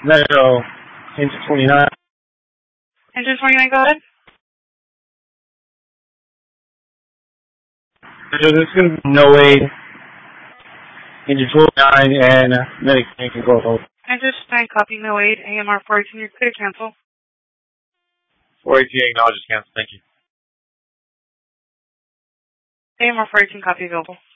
Metro, engine 29. Engine 29, go ahead. So this is going to be no aid. Engine 29 and medic tank can go hold. Engine 9, copy, no aid. AMR 418, you're clear, cancel. 418, acknowledges cancel, thank you. AMR 418, copy, available.